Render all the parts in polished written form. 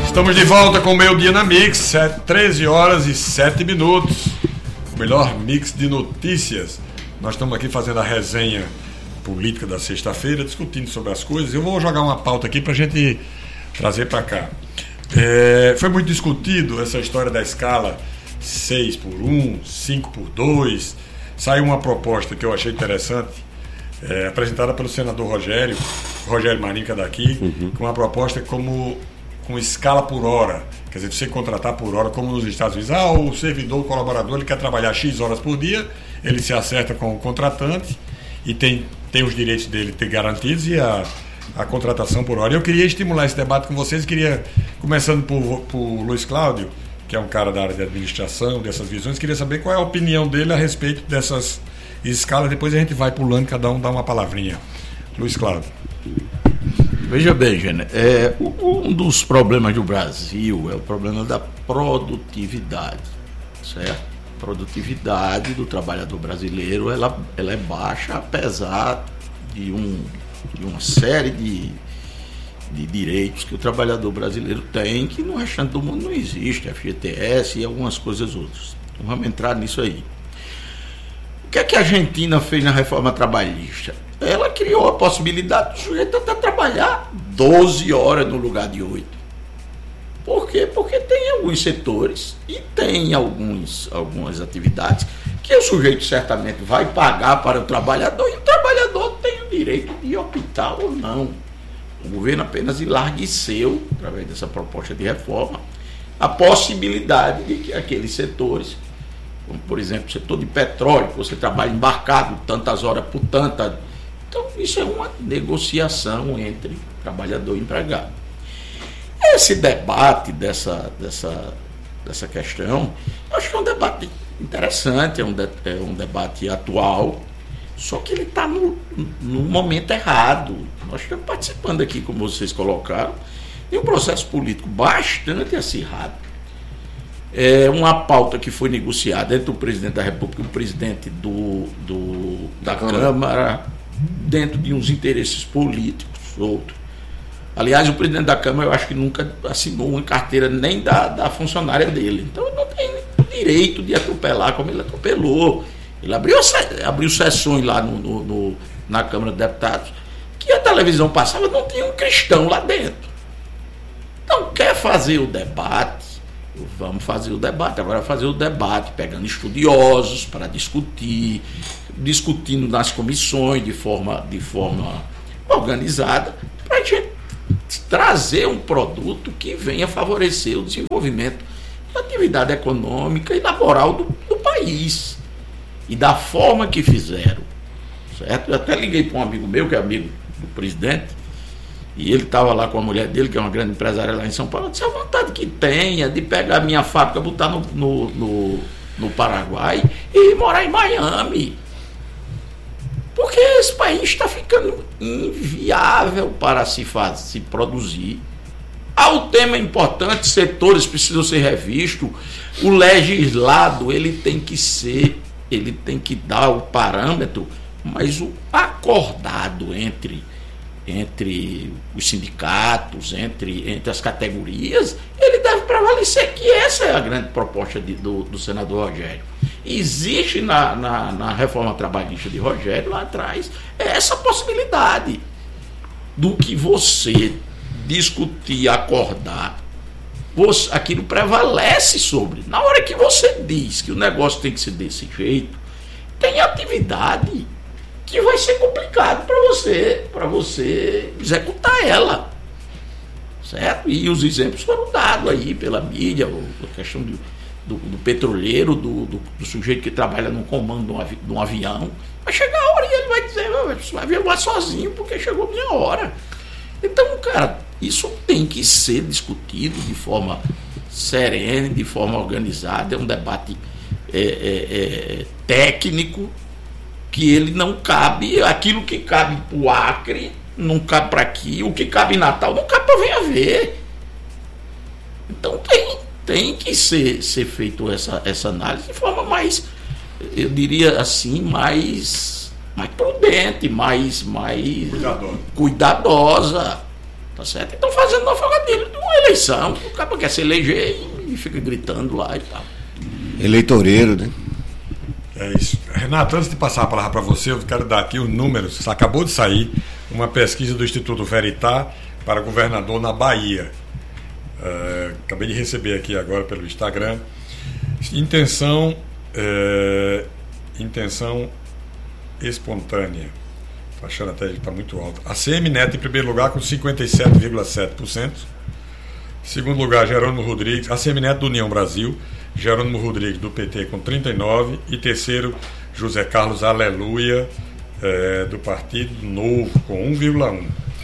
Estamos de volta com o Meio Dia na Mix, 13 horas e 7 minutos. O melhor mix de notícias. Nós estamos aqui fazendo a resenha política da sexta-feira, discutindo sobre as coisas. Eu vou jogar uma pauta aqui para a gente trazer para cá. Foi muito discutido essa história da escala 6x1, 5x2. Saiu uma proposta que eu achei interessante, apresentada pelo senador Rogério Marinho, que é daqui, com uma proposta com escala por hora. Quer dizer, você contratar por hora, como nos Estados Unidos. O servidor, o colaborador, ele quer trabalhar X horas por dia, ele se acerta com o contratante e tem os direitos dele garantidos e a contratação por hora. Eu queria estimular esse debate com vocês, começando por Luiz Cláudio, que é um cara da área de administração, dessas visões, queria saber qual é a opinião dele a respeito dessas escalas. Depois a gente vai pulando, cada um dá uma palavrinha. Luiz Cláudio. Veja bem, Gênero, um dos problemas do Brasil é o problema da produtividade, certo? A produtividade do trabalhador brasileiro ela é baixa, apesar de uma série de direitos que o trabalhador brasileiro tem, que no restante do mundo não existe, FGTS e algumas coisas outras. Então vamos entrar nisso aí. O que é que a Argentina fez na reforma trabalhista? Ela criou a possibilidade do sujeito até trabalhar 12 horas no lugar de 8. Por quê? Porque tem alguns setores e tem algumas atividades que o sujeito certamente vai pagar para o trabalhador e o trabalhador tem o direito de optar ou não. O governo apenas enlargueceu, através dessa proposta de reforma, a possibilidade de que aqueles setores, como por exemplo o setor de petróleo, que você trabalha embarcado tantas horas por tanta. Então isso é uma negociação entre trabalhador e empregado. Esse debate dessa questão, eu acho que é um debate interessante, é um debate atual, só que ele está no momento errado. Nós estamos participando aqui, como vocês colocaram, de um processo político bastante acirrado. É uma pauta que foi negociada entre o presidente da República e o presidente da Câmara, dentro de uns interesses políticos outros. Aliás, o presidente da Câmara, eu acho que nunca assinou uma carteira nem da funcionária dele. Então, ele não tem o direito de atropelar como ele atropelou. Ele abriu sessões lá na Câmara de Deputados, que a televisão passava, não tinha um cristão lá dentro. Então, quer fazer o debate? Vamos fazer o debate. Agora, fazer o debate pegando estudiosos para discutindo nas comissões de forma organizada, para a gente trazer um produto que venha favorecer o desenvolvimento da atividade econômica e laboral do país. E da forma que fizeram, certo? Eu até liguei para um amigo meu, que é amigo do presidente, e ele estava lá com a mulher dele, que é uma grande empresária lá em São Paulo. Eu disse: a vontade que tenha de pegar a minha fábrica, botar no Paraguai e morar em Miami. Porque esse país está ficando inviável para se produzir. O tema é importante, setores precisam ser revistos. O legislado ele tem que dar o parâmetro, mas o acordado entre os sindicatos, entre as categorias, ele deve prevalecer, que essa é a grande proposta do senador Rogério. Existe na reforma trabalhista de Rogério, lá atrás, essa possibilidade do que você discutir, acordar, aquilo prevalece sobre. Na hora que você diz que o negócio tem que ser desse jeito, tem atividade que vai ser complicado para você executar ela, certo? E os exemplos foram dados aí pela mídia, a questão do petroleiro, do sujeito que trabalha no comando de um avião. Vai chegar a hora e ele vai dizer: você vai voar sozinho porque chegou a minha hora. Então, cara, isso tem que ser discutido de forma serena, de forma organizada. É um debate técnico, que ele não cabe, aquilo que cabe para o Acre não cabe para aqui, o que cabe em Natal não cabe para Venha Ver. Então tem que ser feito essa análise de forma mais, eu diria assim, mais prudente, mais cuidadosa, Tá certo? Então fazendo uma folgadilha de uma eleição, o cara quer se eleger e fica gritando lá e tal. Eleitoreiro, né? É isso. Renato, antes de passar a palavra para você, eu quero dar aqui os números. Acabou de sair uma pesquisa do Instituto Veritar para governador na Bahia. Acabei de receber aqui agora pelo Instagram. Intenção espontânea. Estou achando até que está muito alto. ACM Neto em primeiro lugar com 57,7%. Segundo lugar, Jerônimo Rodrigues, ACM Neto do União Brasil, Jerônimo Rodrigues do PT com 39%. E terceiro, José Carlos Aleluia, do Partido Novo, com 1,1%.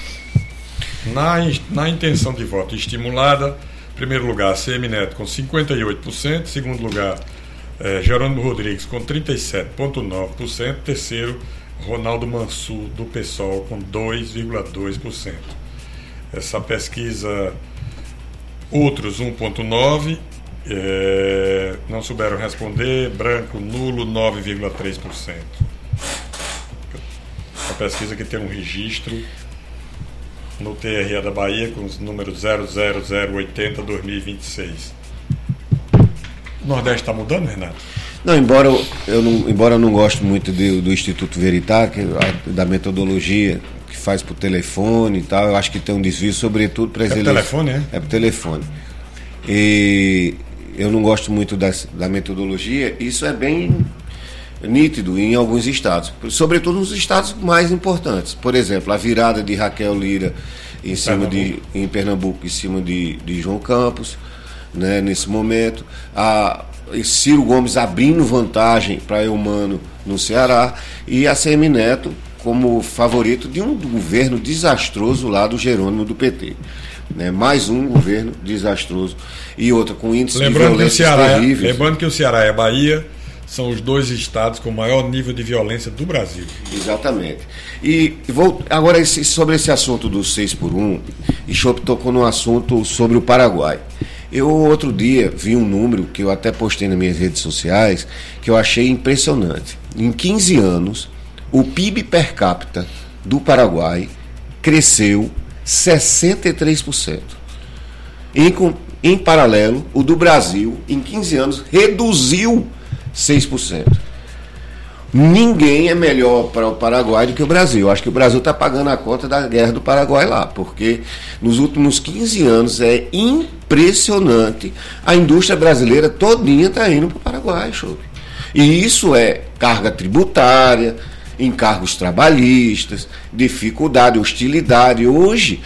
Na intenção de voto estimulada, primeiro lugar, ACM Neto com 58%, segundo lugar, Jerônimo Rodrigues com 37,9%, terceiro, Ronaldo Mansur do PSOL com 2,2%. Essa pesquisa, outros 1,9%, não souberam responder, branco, nulo, 9,3%. A pesquisa que tem um registro no TRE da Bahia com os números 00080-2026. O Nordeste está mudando, Renato? Não, embora eu não goste muito do Instituto Veritar, da metodologia que faz por telefone e tal, eu acho que tem um desvio, sobretudo para as eleições. Telefone, é? É por telefone. E eu não gosto muito da metodologia, isso é bem nítido em alguns estados, sobretudo nos estados mais importantes. Por exemplo, a virada de Raquel Lira em Pernambuco em cima de João Campos, né, nesse momento. Ciro Gomes abrindo vantagem para Eumano no Ceará, e a ACM Neto como favorito de um governo desastroso lá do Jerônimo do PT. Né, mais um governo desastroso. E outra com índice de violência terríveis. Lembrando que o Ceará e a Bahia são os dois estados com o maior nível de violência do Brasil. Exatamente. E agora, sobre esse assunto do 6x1, e Chopp tocou num assunto sobre o Paraguai. Eu, outro dia, vi um número que eu até postei nas minhas redes sociais, que eu achei impressionante. Em 15 anos, o PIB per capita do Paraguai cresceu 63%. Em paralelo, o do Brasil, em 15 anos, reduziu 6%. Ninguém é melhor para o Paraguai do que o Brasil. Eu acho que o Brasil está pagando a conta da guerra do Paraguai lá, porque nos últimos 15 anos é impressionante. A indústria brasileira todinha está indo para o Paraguai, Chopp. E isso é carga tributária, encargos trabalhistas, dificuldade, hostilidade. Hoje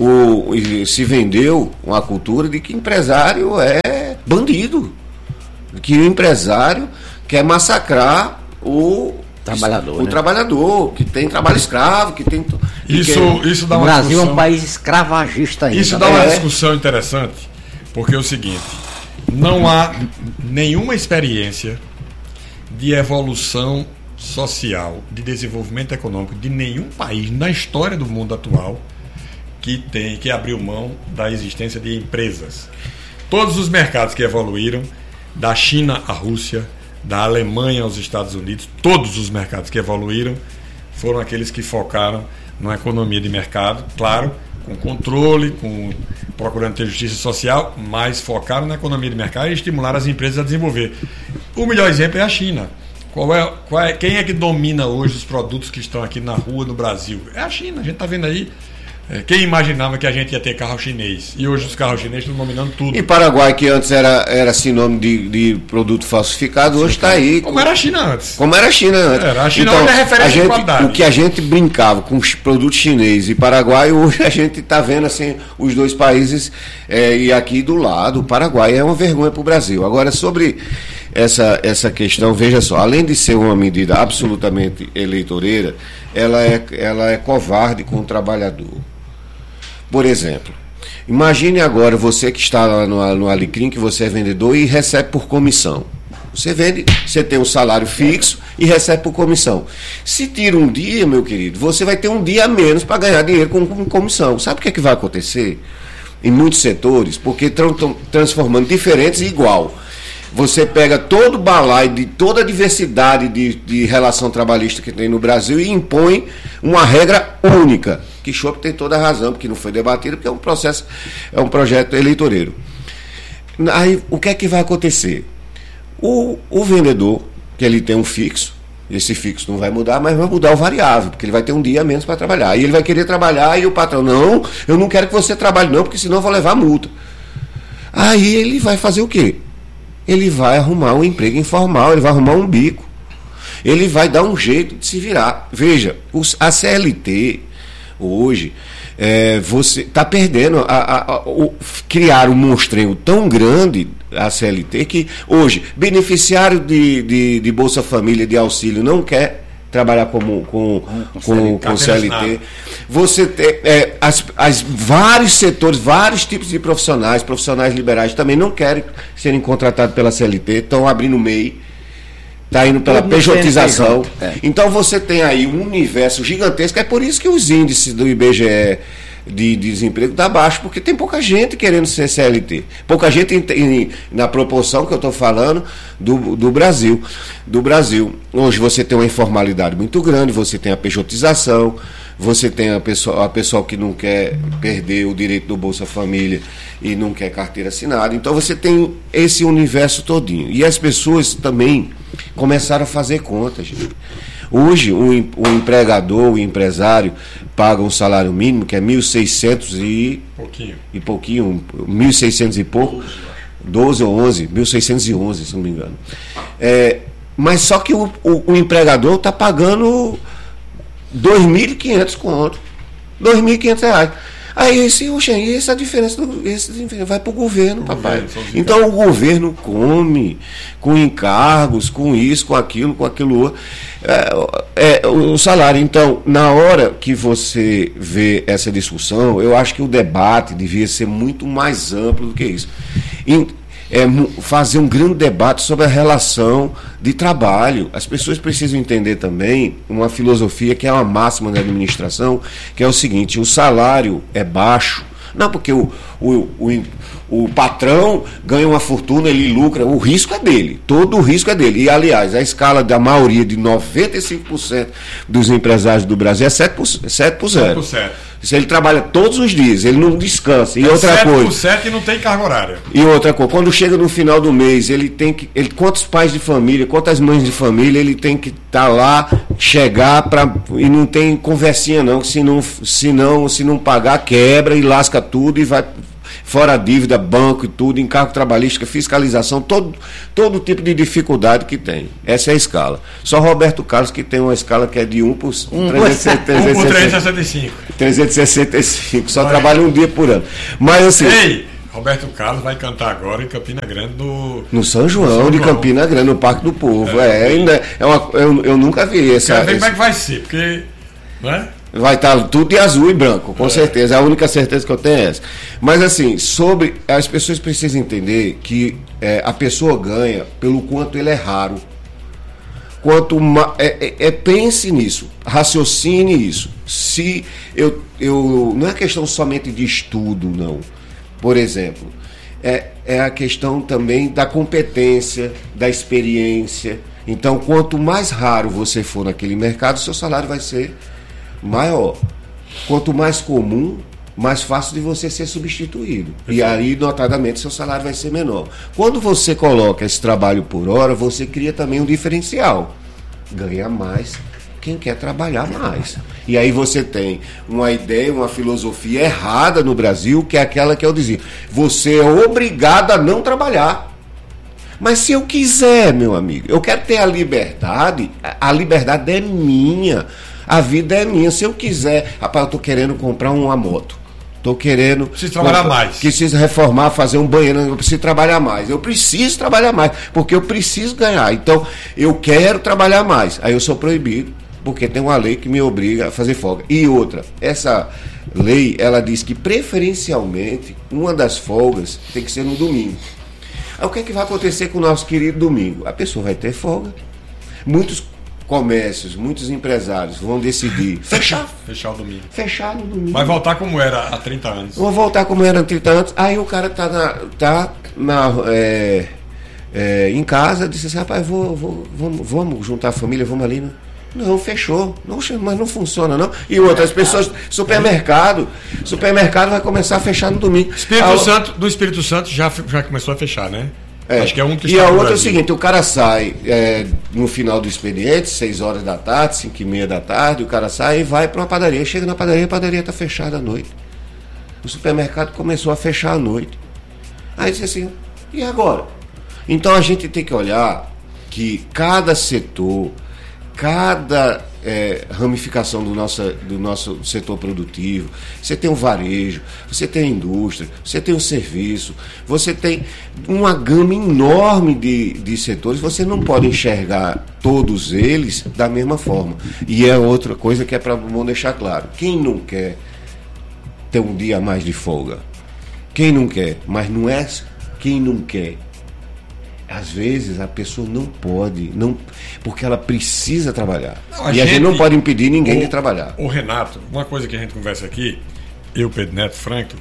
se vendeu uma cultura de que empresário é bandido, que o empresário quer massacrar o trabalhador, que tem trabalho escravo, que tem... Isso dá uma O Brasil discussão, é um país escravagista ainda. Isso dá uma discussão interessante, porque é o seguinte: não há nenhuma experiência de evolução social, de desenvolvimento econômico de nenhum país na história do mundo atual que abriu mão da existência de empresas. Todos os mercados que evoluíram, da China à Rússia, da Alemanha aos Estados Unidos, todos os mercados que evoluíram foram aqueles que focaram na economia de mercado, claro, com controle, procurando ter justiça social, mas focaram na economia de mercado e estimularam as empresas a desenvolver. O melhor exemplo é a China. Quem é que domina hoje os produtos que estão aqui na rua no Brasil? É a China. A gente está vendo aí. Quem imaginava que a gente ia ter carro chinês? E hoje os carros chineses estão dominando tudo. E Paraguai, que antes era sinônimo de produto falsificado, hoje está aí. Como era a China antes. A China hoje é referência de qualidade. O que a gente brincava com os produtos chineses e Paraguai, hoje a gente está vendo assim, os dois países e aqui do lado, o Paraguai é uma vergonha para o Brasil. Agora, sobre essa questão, veja só, além de ser uma medida absolutamente eleitoreira, ela é covarde com o trabalhador. Por exemplo, imagine agora você que está lá no Alecrim, que você é vendedor e recebe por comissão. Você vende, você tem um salário fixo e recebe por comissão. Se tira um dia, meu querido, você vai ter um dia a menos para ganhar dinheiro com comissão. Sabe o que vai acontecer? Em muitos setores, porque estão transformando diferentes e igual. Você pega todo o balaio de toda a diversidade de relação trabalhista que tem no Brasil e impõe uma regra única. Quixote tem toda a razão, porque não foi debatido, porque é um projeto eleitoreiro. Aí, o que é que vai acontecer? O vendedor, que ele tem um fixo, esse fixo não vai mudar, mas vai mudar o variável, porque ele vai ter um dia a menos para trabalhar. E ele vai querer trabalhar e o patrão, não, eu não quero que você trabalhe não, porque senão eu vou levar multa. Aí ele vai fazer o quê? Ele vai arrumar um emprego informal, ele vai arrumar um bico. Ele vai dar um jeito de se virar. Veja, a CLT hoje, você está perdendo, criar um monstrengo tão grande, a CLT, que hoje, beneficiário de Bolsa Família, de auxílio, não quer trabalhar com CLT. Você tem vários setores, vários tipos de profissionais liberais também não querem serem contratados pela CLT, estão abrindo MEI, está indo pela pejotização. Então você tem aí um universo gigantesco, é por isso que os índices do IBGE de desemprego está baixo, porque tem pouca gente querendo ser CLT. Pouca gente na proporção que eu estou falando do Brasil. Hoje você tem uma informalidade muito grande, você tem a pejotização, você tem a pessoa que não quer perder o direito do Bolsa Família e não quer carteira assinada. Então você tem esse universo todinho. E as pessoas também começaram a fazer contas, gente. Hoje, o empregador, o empresário, paga um salário mínimo, que é 1.600 e pouquinho, 1.600 e pouco, 12 ou 11, 1.611, se não me engano. Mas só que o empregador está pagando 2.500 conto, R$2.500. Aí essa diferença vai para o governo, papai. Então o governo come com encargos, com isso, com aquilo outro. O salário. Então, na hora que você vê essa discussão, eu acho que o debate devia ser muito mais amplo do que isso. Fazer um grande debate sobre a relação de trabalho. As pessoas precisam entender também uma filosofia que é uma máxima da administração, que é o seguinte: o salário é baixo, não porque o patrão ganha uma fortuna, ele lucra, o risco é dele, todo o risco é dele. E, aliás, a escala da maioria de 95% dos empresários do Brasil é 7%. Se ele trabalha todos os dias, ele não descansa. E outra coisa. 7% e não tem carga horária. E outra coisa, quando chega no final do mês, quantos pais de família, quantas mães de família, ele tem que estar lá, chegar e não tem conversinha não, se não pagar, quebra e lasca tudo e vai fora a dívida, banco e tudo, encargo trabalhista, fiscalização, todo tipo de dificuldade que tem. Essa é a escala. Só Roberto Carlos que tem uma escala que é de 1 por 365. 365, só trabalha um dia por ano. Mas assim... Ei, Roberto Carlos vai cantar agora em Campina Grande no São João de Campina Grande, no Parque do Povo. Eu nunca vi essa... Quero ver como é que vai ser, porque... Não é? Vai estar tudo de azul e branco, com certeza. A única certeza que eu tenho é essa. Mas assim, as pessoas precisam entender que a pessoa ganha pelo quanto ele é raro. Pense nisso, raciocine isso. Se não é questão somente de estudo, não. Por exemplo, é a questão também da competência, da experiência. Então, quanto mais raro você for naquele mercado, seu salário vai ser maior. Quanto mais comum, mais fácil de você ser substituído. E aí, notadamente, seu salário vai ser menor. Quando você coloca esse trabalho por hora, você cria também um diferencial. Ganha mais quem quer trabalhar mais. E aí você tem uma ideia, uma filosofia errada no Brasil, que é aquela que eu dizia: você é obrigado a não trabalhar. Mas se eu quiser, meu amigo, eu quero ter a liberdade é minha. A vida é minha. Se eu quiser, rapaz, eu estou querendo comprar uma moto. Estou querendo... Preciso trabalhar mais. Preciso reformar, fazer um banheiro. Eu preciso trabalhar mais. Eu preciso trabalhar mais, porque eu preciso ganhar. Então, eu quero trabalhar mais. Aí eu sou proibido, porque tem uma lei que me obriga a fazer folga. E outra, essa lei, ela diz que, preferencialmente, uma das folgas tem que ser no domingo. Aí o que é que vai acontecer com o nosso querido domingo? A pessoa vai ter folga. Muitos comércios, muitos empresários vão decidir fechar o domingo. Fechar no domingo. Vai voltar como era há 30 anos. Vão voltar como era há 30 anos. Aí o cara tá em casa, disse assim: rapaz, vamos juntar a família, vamos ali, né? Não, fechou. Não, mas não funciona, não. E outras pessoas, supermercado vai começar a fechar no domingo. Do Espírito Santo já começou a fechar, né? Acho que é um que está. E a outra é o seguinte, o cara sai no final do expediente, 6 horas da tarde, 5h30 da tarde, o cara sai e vai para uma padaria. Chega na padaria, a padaria está fechada à noite. O supermercado começou a fechar à noite. Aí disse assim, e agora? Então a gente tem que olhar que cada setor, cada ramificação do nosso setor produtivo, você tem o varejo, você tem a indústria, você tem o serviço, você tem uma gama enorme de setores, você não pode enxergar todos eles da mesma forma. E é outra coisa que é para bom deixar claro, quem não quer ter um dia a mais de folga? Quem não quer? Mas não é quem não quer. Às vezes a pessoa não pode, porque ela precisa trabalhar. A gente não pode impedir ninguém de trabalhar. O Renato, uma coisa que a gente conversa aqui, eu, Pedro Neto, Franklin,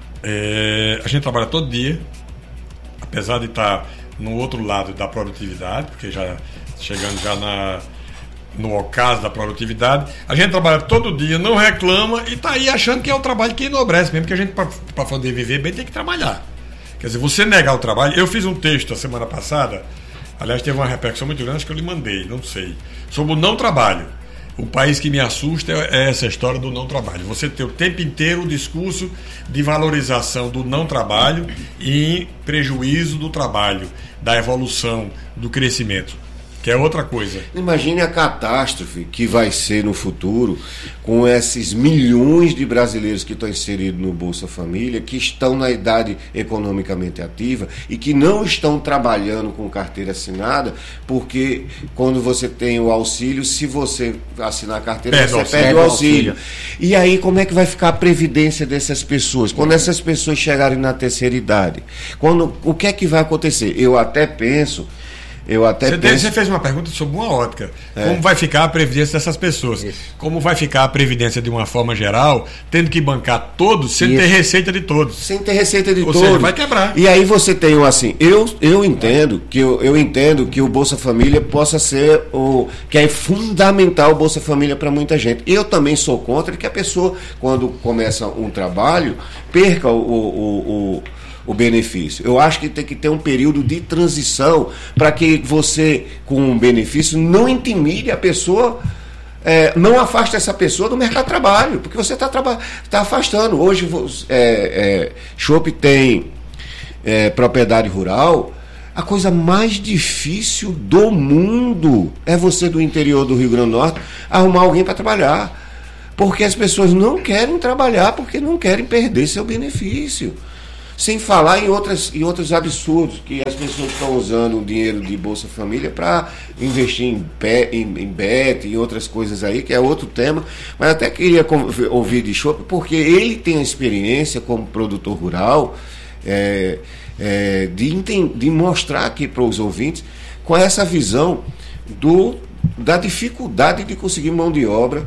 a gente trabalha todo dia, apesar de estar no outro lado da produtividade, porque já chegando já no ocaso da produtividade, a gente trabalha todo dia, não reclama e está aí achando que é o trabalho que enobrece mesmo, que a gente, para poder viver bem, tem que trabalhar. Quer dizer, você negar o trabalho... Eu fiz um texto a semana passada, aliás, teve uma repercussão muito grande, acho que eu lhe mandei, não sei, sobre o não trabalho. O país que me assusta é essa história do não trabalho. Você tem o tempo inteiro o discurso de valorização do não trabalho e em prejuízo do trabalho, da evolução, do crescimento. Que é outra coisa. Imagine a catástrofe que vai ser no futuro com esses milhões de brasileiros que estão inseridos no Bolsa Família, que estão na idade economicamente ativa e que não estão trabalhando com carteira assinada, porque quando você tem o auxílio, se você assinar a carteira, você perde o auxílio. E aí como é que vai ficar a previdência dessas pessoas? Quando essas pessoas chegarem na terceira idade, o que é que vai acontecer? Eu até penso... Você fez uma pergunta sobre uma ótica. Como vai ficar a previdência dessas pessoas? Isso. Como vai ficar a previdência de uma forma geral, tendo que bancar todos, sem ter receita de todos? Sem ter receita de todos. Ou seja, vai quebrar. E aí você tem assim, eu entendo que o Bolsa Família possa ser que é fundamental o Bolsa Família para muita gente. Eu também sou contra que a pessoa, quando começa um trabalho, perca o benefício. Eu acho que tem que ter um período de transição para que você, com um benefício, não intimide a pessoa, não afaste essa pessoa do mercado de trabalho, porque você está afastando. Hoje, Chopp tem propriedade rural. A coisa mais difícil do mundo é você do interior do Rio Grande do Norte arrumar alguém para trabalhar, porque as pessoas não querem trabalhar, porque não querem perder seu benefício. Sem falar em outros absurdos, que as pessoas estão usando o dinheiro de Bolsa Família para investir em bet e outras coisas aí, que é outro tema. Mas até queria ouvir de Chopp, porque ele tem a experiência como produtor rural de mostrar aqui para os ouvintes com essa visão da dificuldade de conseguir mão de obra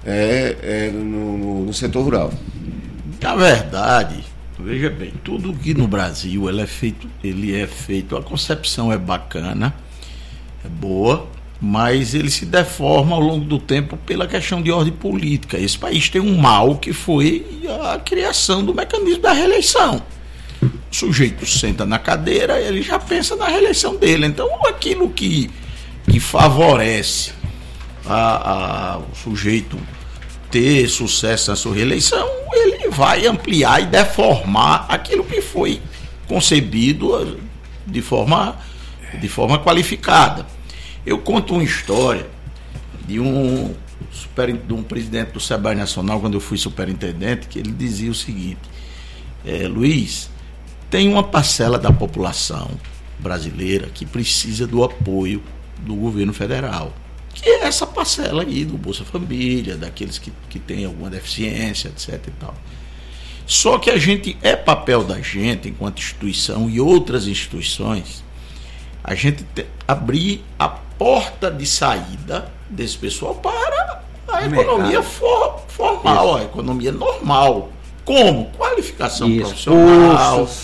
no setor rural. Na verdade, veja bem, tudo que no Brasil ele é feito, a concepção é bacana, é boa, mas ele se deforma ao longo do tempo pela questão de ordem política. Esse país tem um mal que foi a criação do mecanismo da reeleição. O sujeito senta na cadeira, ele já pensa na reeleição dele. Então, aquilo que favorece o sujeito ter sucesso na sua reeleição, ele vai ampliar e deformar aquilo que foi concebido de forma qualificada. Eu conto uma história de um presidente do SEBRAE Nacional, quando eu fui superintendente, que ele dizia o seguinte: Luiz, tem uma parcela da população brasileira que precisa do apoio do governo federal, que é essa parcela aí do Bolsa Família, daqueles que têm alguma deficiência, etc. e tal. Só que papel da gente, enquanto instituição e outras instituições, a gente abrir a porta de saída desse pessoal para a economia formal, a economia normal. Como? Qualificação profissional,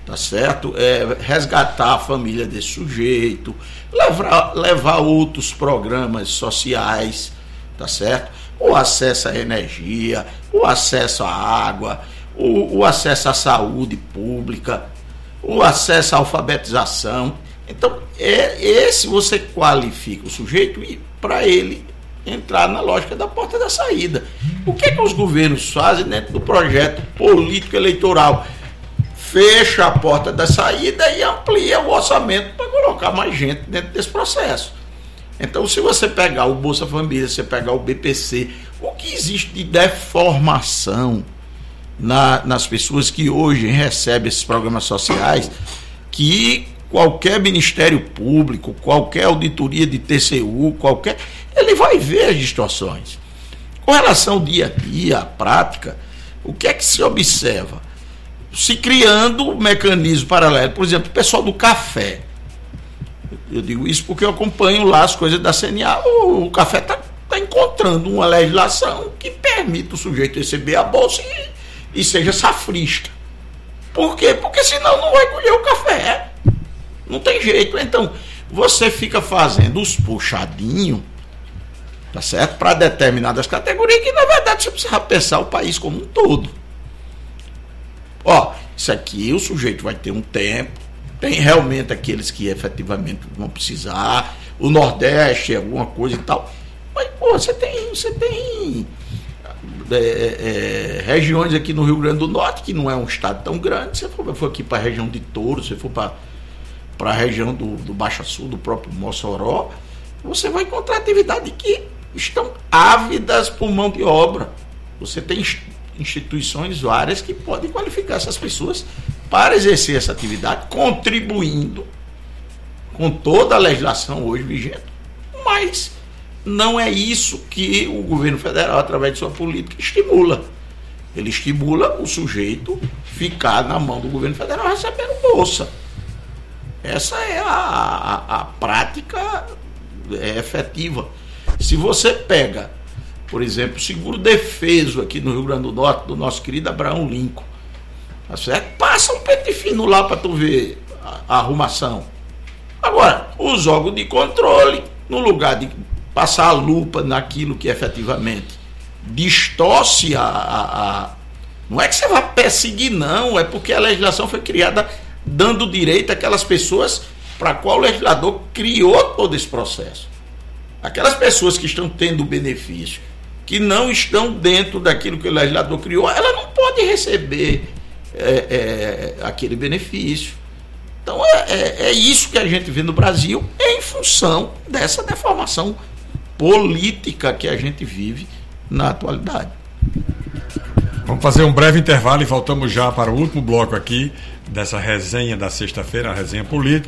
tá certo? Resgatar a família desse sujeito, levar outros programas sociais, tá certo? O acesso à energia, o acesso à água, o acesso à saúde pública, o acesso à alfabetização. Então, esse você qualifica o sujeito para ele entrar na lógica da porta da saída. O que os governos fazem dentro do projeto político eleitoral? Fecha a porta da saída e amplia o orçamento para colocar mais gente dentro desse processo. Então, se você pegar o Bolsa Família, você pegar o BPC, o que existe de deformação nas pessoas que hoje recebem esses programas sociais, que qualquer Ministério Público, qualquer auditoria de TCU, ele vai ver as distorções. Com relação ao dia a dia, à prática, o que é que se observa? Se criando um mecanismo paralelo. Por exemplo, o pessoal do café. Eu digo isso porque eu acompanho lá as coisas da CNA. O café está encontrando uma legislação que permite o sujeito receber a bolsa e seja safrista. Por quê? Porque senão não vai colher o café. Não tem jeito. Então, você fica fazendo os puxadinhos, tá certo? Para determinadas categorias que, na verdade, você precisa pensar o país como um todo. Isso aqui o sujeito vai ter um tempo. Tem realmente aqueles que efetivamente vão precisar. O Nordeste, alguma coisa e tal. Mas, você tem regiões aqui no Rio Grande do Norte, que não é um estado tão grande. Se for aqui para a região de Touro, se for para a região do Baixa Sul, do próprio Mossoró, você vai encontrar atividades que estão ávidas por mão de obra. Você tem instituições várias que podem qualificar essas pessoas para exercer essa atividade, contribuindo com toda a legislação hoje vigente. Mas não é isso que o governo federal, através de sua política, estimula. Ele estimula o sujeito ficar na mão do governo federal recebendo bolsa. Essa é a prática efetiva. Se você pega, por exemplo, o seguro defeso aqui no Rio Grande do Norte, do nosso querido Abraão Lincoln, tá certo? Passa um pente fino lá para tu ver a arrumação. Agora, os órgãos de controle, no lugar de passar a lupa naquilo que efetivamente distorce não é que você vai perseguir, não, é porque a legislação foi criada dando direito àquelas pessoas para qual o legislador criou todo esse processo. Aquelas pessoas que estão tendo benefício, que não estão dentro daquilo que o legislador criou, ela não pode receber aquele benefício. Então é isso que a gente vê no Brasil em função dessa deformação política que a gente vive na atualidade. Vamos fazer um breve intervalo e voltamos já para o último bloco aqui dessa resenha da sexta-feira, a resenha política.